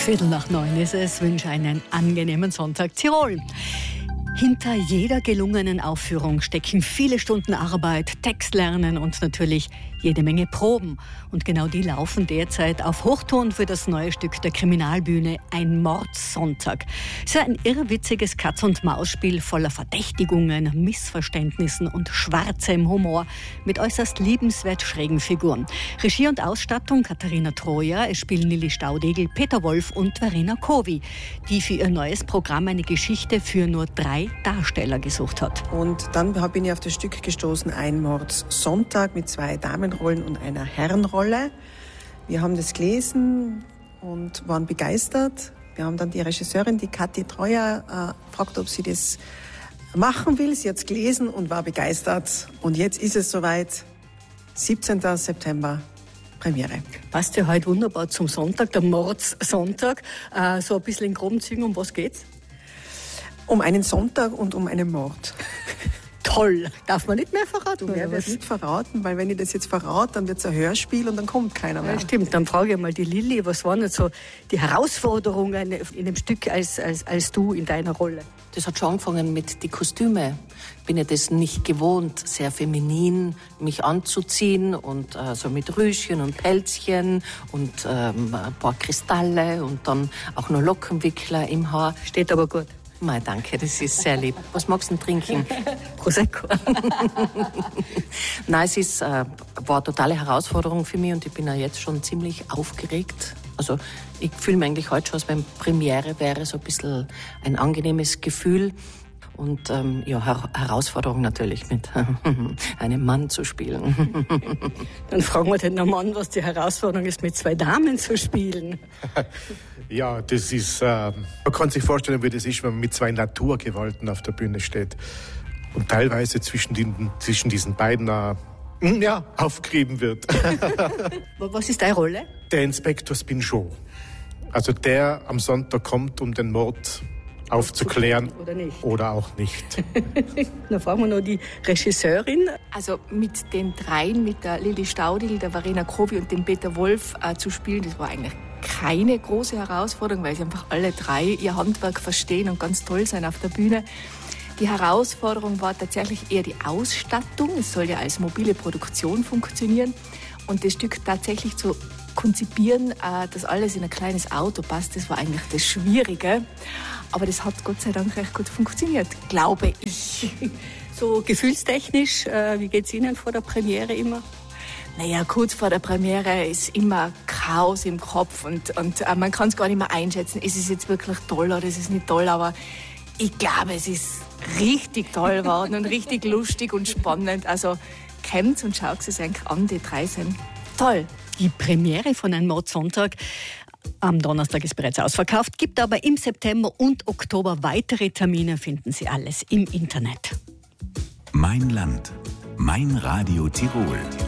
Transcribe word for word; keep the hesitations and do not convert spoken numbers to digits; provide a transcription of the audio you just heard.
Viertel nach neun ist es. Wünsche einen angenehmen Sonntag Tirol. Hinter jeder gelungenen Aufführung stecken viele Stunden Arbeit, Textlernen und natürlich jede Menge Proben. Und genau die laufen derzeit auf Hochtouren für das neue Stück der Kriminalbühne Ein Mordssonntag. So ein irrwitziges Katz-und-Maus-Spiel voller Verdächtigungen, Missverständnissen und schwarzem Humor mit äußerst liebenswert schrägen Figuren. Regie und Ausstattung Katharina Troja, es spielen Lilli Staudegl, Peter Wolf und Verena Covi, die für ihr neues Programm eine Geschichte für nur drei Darsteller gesucht hat. Und dann bin ich auf das Stück gestoßen, Ein Mordssonntag mit zwei Damenrollen und einer Herrenrolle. Wir haben das gelesen und waren begeistert. Wir haben dann die Regisseurin, die Kathi Treuer, äh, gefragt, ob sie das machen will. Sie hat es gelesen und war begeistert. Und jetzt ist es soweit, siebzehnten September. Premiere. Passt ja heute wunderbar zum Sonntag, der Mordssonntag. Äh, so ein bisschen in groben Zügen, um was geht's? Um einen Sonntag und um einen Mord. Toll. Darf man nicht mehr verraten? Du wirst nicht verraten, weil wenn ich das jetzt verrate, dann wird es ein Hörspiel und dann kommt keiner mehr. Ja, stimmt. Dann frage ich mal die Lilli, was waren jetzt so die Herausforderungen in dem Stück als, als, als du in deiner Rolle? Das hat schon angefangen mit den Kostümen. Ich bin ja das nicht gewohnt, sehr feminin mich anzuziehen und äh, so mit Rüschen und Pelzchen und ähm, ein paar Kristalle und dann auch noch Lockenwickler im Haar. Steht aber gut. Mei, danke, das ist sehr lieb. Was magst du denn trinken? Prosecco. Nein, es ist, äh, war eine totale Herausforderung für mich und ich bin ja jetzt schon ziemlich aufgeregt. Also ich fühle mich eigentlich heute schon, als wenn Premiere wäre, so ein bisschen ein angenehmes Gefühl. Und ähm, ja, Her- Herausforderung natürlich, mit einem Mann zu spielen. Dann fragen wir den Mann, was die Herausforderung ist, mit zwei Damen zu spielen. Ja, das ist, äh, man kann sich vorstellen, wie das ist, wenn man mit zwei Naturgewalten auf der Bühne steht. Und teilweise zwischen, den, zwischen diesen beiden äh, ja, aufgerieben wird. Was ist deine Rolle? Der Inspektor Spinchot. Also der am Sonntag kommt, um den Mord aufzuklären oder, nicht. oder auch nicht. Dann fragen wir noch die Regisseurin. Also mit den dreien, mit der Lilli Staudegl, der Verena Covi und dem Peter Wolf äh, zu spielen, das war eigentlich keine große Herausforderung, weil sie einfach alle drei ihr Handwerk verstehen und ganz toll sein auf der Bühne. Die Herausforderung war tatsächlich eher die Ausstattung. Es soll ja als mobile Produktion funktionieren und das Stück tatsächlich zu konzipieren, äh, dass alles in ein kleines Auto passt, das war eigentlich das Schwierige. Aber das hat Gott sei Dank recht gut funktioniert, glaube ich. So gefühlstechnisch, äh, wie geht's Ihnen vor der Premiere immer? Naja, kurz vor der Premiere ist immer Chaos im Kopf und, und äh, man kann es gar nicht mehr einschätzen, ist es jetzt wirklich toll oder ist es nicht toll, aber ich glaube, es ist richtig toll geworden und richtig lustig und spannend. Also kommt und schaut es euch an, die drei sind toll. Die Premiere von Ein Mordssonntag am Donnerstag ist bereits ausverkauft, gibt aber im September und Oktober weitere Termine, finden Sie alles im Internet. Mein Land, mein Radio Tirol.